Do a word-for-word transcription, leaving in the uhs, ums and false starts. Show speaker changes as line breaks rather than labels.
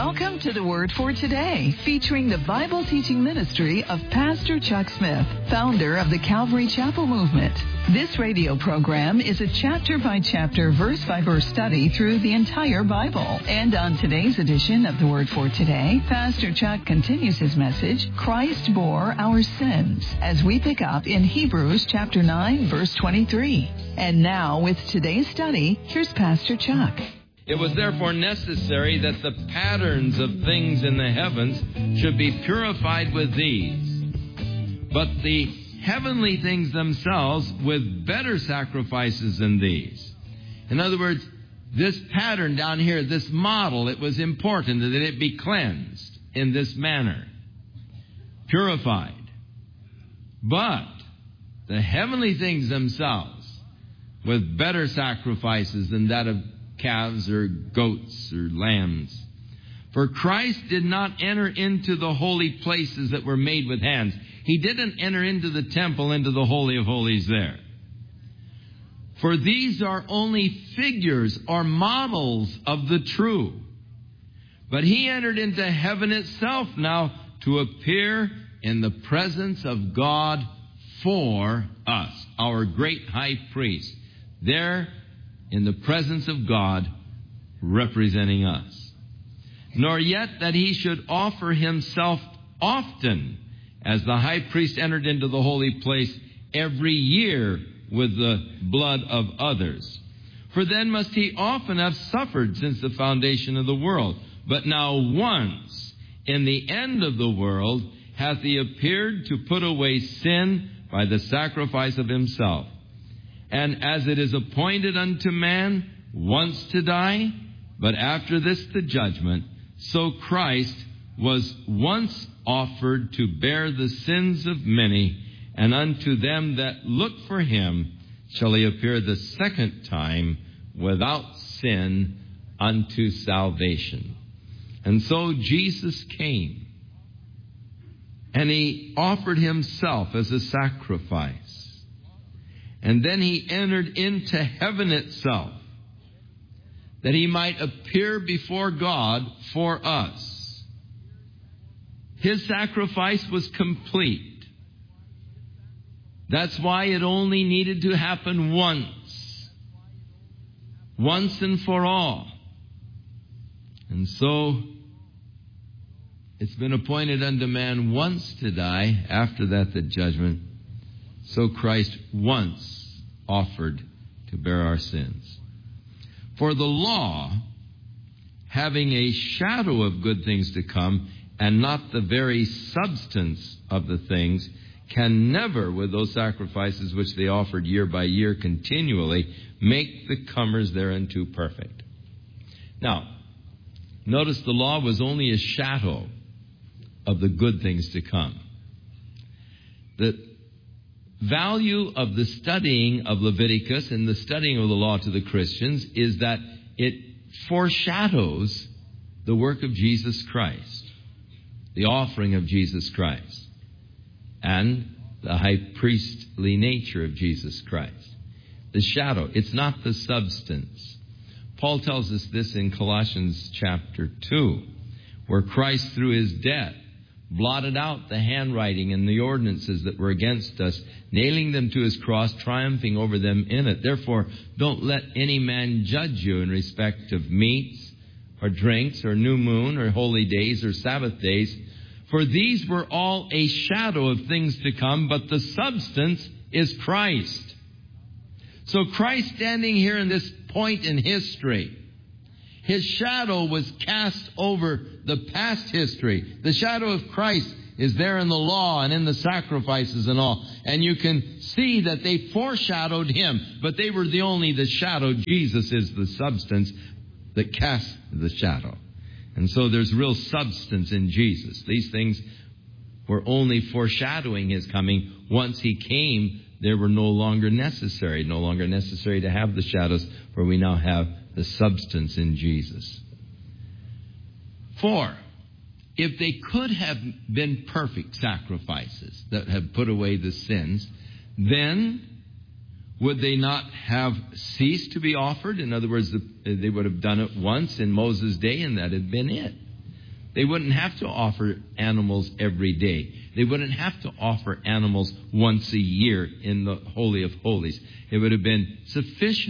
Welcome to the Word for Today, featuring the Bible teaching ministry of Pastor Chuck Smith, founder of the Calvary Chapel Movement. This radio program is a chapter-by-chapter, verse-by-verse study through the entire Bible. And on today's edition of the Word for Today, Pastor Chuck continues his message, Christ bore our sins, as we pick up in Hebrews chapter nine, verse twenty-three. And now, with today's study, here's Pastor Chuck.
It was therefore necessary that the patterns of things in the heavens should be purified with these, but the heavenly things themselves with better sacrifices than these. In other words, this pattern down here, this model, it was important that it be cleansed in this manner, purified. But the heavenly things themselves with better sacrifices than that of calves or goats or lambs. For Christ did not enter into the holy places that were made with hands. He didn't enter into the temple, into the Holy of Holies there. For these are only figures or models of the true. But he entered into heaven itself now to appear in the presence of God for us, our great high priest. There in the presence of God, representing us. Nor yet that he should offer himself often, as the high priest entered into the holy place every year with the blood of others. For then must he often have suffered since the foundation of the world. But now once, in the end of the world, hath he appeared to put away sin by the sacrifice of himself. And as it is appointed unto man once to die, but after this the judgment, so Christ was once offered to bear the sins of many, and unto them that look for him shall he appear the second time without sin unto salvation. And so Jesus came, and he offered himself as a sacrifice. And then he entered into heaven itself, that he might appear before God for us. His sacrifice was complete. That's why it only needed to happen once. Once and for all. And so, it's been appointed unto man once to die, after that the judgment. So Christ once offered to bear our sins. For the law, having a shadow of good things to come, and not the very substance of the things, can never, with those sacrifices which they offered year by year continually, make the comers thereunto perfect. Now, notice the law was only a shadow of the good things to come. The value of the studying of Leviticus and the studying of the law to the Christians is that it foreshadows the work of Jesus Christ, the offering of Jesus Christ, and the high priestly nature of Jesus Christ. The shadow, it's not the substance. Paul tells us this in Colossians chapter two, where Christ through his death blotted out the handwriting and the ordinances that were against us, nailing them to his cross, triumphing over them in it. Therefore, don't let any man judge you in respect of meats or drinks or new moon or holy days or Sabbath days, for these were all a shadow of things to come, but the substance is Christ. So Christ standing here in this point in history, his shadow was cast over the past history. The shadow of Christ is there in the law and in the sacrifices and all. And you can see that they foreshadowed him, but they were the only the shadow. Jesus is the substance that cast the shadow. And so there's real substance in Jesus. These things were only foreshadowing his coming. Once he came, they were no longer necessary, no longer necessary to have the shadows, for we now have the substance in Jesus. For, if they could have been perfect sacrifices that have put away the sins, then would they not have ceased to be offered? In other words, they would have done it once in Moses' day, and that had been it. They wouldn't have to offer animals every day. They wouldn't have to offer animals once a year in the Holy of Holies. It would have been sufficient